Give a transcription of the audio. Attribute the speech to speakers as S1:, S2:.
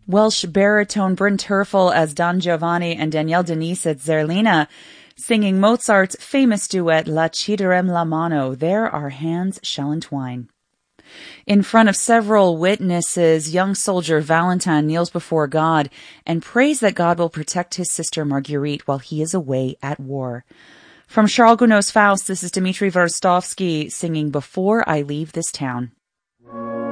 S1: Welsh baritone Bryn Terfel as Don Giovanni and Danielle Denise as Zerlina, singing Mozart's famous duet La Ciderem la mano, There Our Hands Shall Entwine. In front of several witnesses, young soldier Valentin kneels before God and prays that God will protect his sister Marguerite while he is away at war. From Charles Gounod's Faust, this is Dmitri Vorstovsky singing Before I Leave This Town.